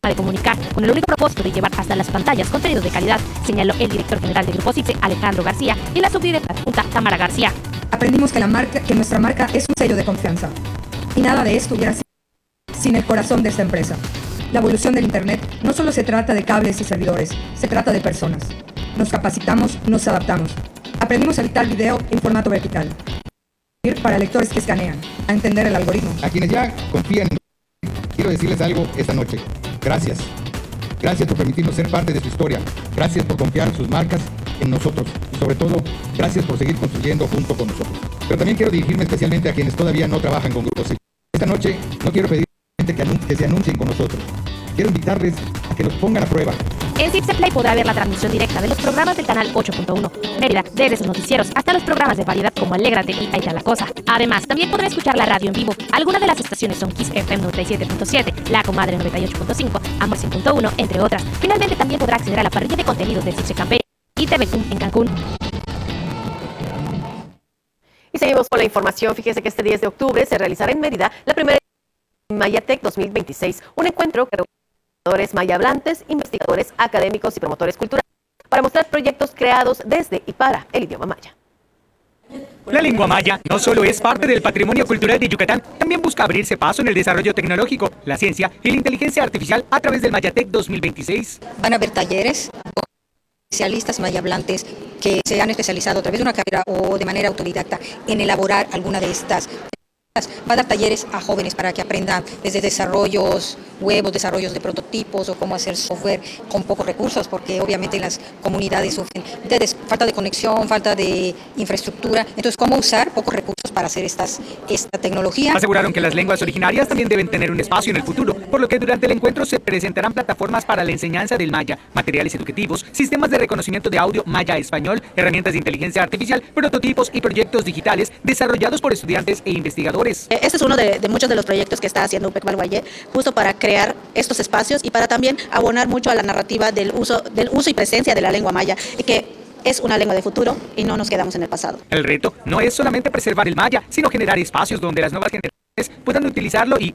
de comunicar con el único propósito de llevar hasta las pantallas contenidos de calidad, señaló el director general de Grupo CIPSE, Alejandro García, y la subdirectora adjunta, Tamara García. Aprendimos que nuestra marca es un sello de confianza. Y nada de esto hubiera sido sin el corazón de esta empresa. La evolución del Internet no solo se trata de cables y servidores, se trata de personas. Nos capacitamos, nos adaptamos. Aprendimos a editar video en formato vertical. Para lectores que escanean, a entender el algoritmo. A quienes ya confían en nosotros, quiero decirles algo esta noche. Gracias. Gracias por permitirnos ser parte de su historia. Gracias por confiar sus marcas en nosotros. Y sobre todo, gracias por seguir construyendo junto con nosotros. Pero también quiero dirigirme especialmente a quienes todavía no trabajan con Grupo CIPSE. Esta noche no quiero pedir que se anuncien con nosotros. Quiero invitarles a que los pongan a prueba. En CIPSE Play podrá ver la transmisión directa de los programas del canal 8.1 Mérida, desde sus noticieros hasta los programas de variedad como Alégrate y Ahí está la cosa. Además, también podrá escuchar la radio en vivo. Algunas de las estaciones son Kiss FM 97.7, La Comadre 98.5, Amor 100.1, entre otras. Finalmente, también podrá acceder a la parrilla de contenidos de CIPSE Campé y TVCUM en Cancún. Y seguimos con la información. Fíjese que este 10 de octubre se realizará en Mérida la primera Mayatec 2026, un encuentro que reúne mayablantes, investigadores, académicos y promotores culturales para mostrar proyectos creados desde y para el idioma maya. La lengua maya no solo es parte del patrimonio cultural de Yucatán, también busca abrirse paso en el desarrollo tecnológico, la ciencia y la inteligencia artificial a través del Mayatec 2026. Van a haber talleres con especialistas mayablantes que se han especializado a través de una carrera o de manera autodidacta en elaborar alguna de estas. Va a dar talleres a jóvenes para que aprendan desde desarrollos web, desarrollos de prototipos o cómo hacer software con pocos recursos, porque obviamente las comunidades sufren de falta de conexión, falta de infraestructura. Entonces, cómo usar pocos recursos para hacer esta tecnología. Aseguraron que las lenguas originarias también deben tener un espacio en el futuro, por lo que durante el encuentro se presentarán plataformas para la enseñanza del maya, materiales educativos, sistemas de reconocimiento de audio maya-español, herramientas de inteligencia artificial, prototipos y proyectos digitales desarrollados por estudiantes e investigadores. Este es uno de muchos de los proyectos que está haciendo UPEC Balguayé, justo para crear estos espacios y para también abonar mucho a la narrativa del uso y presencia de la lengua maya, y que es una lengua de futuro y no nos quedamos en el pasado. El reto no es solamente preservar el maya, sino generar espacios donde las nuevas generaciones puedan utilizarlo y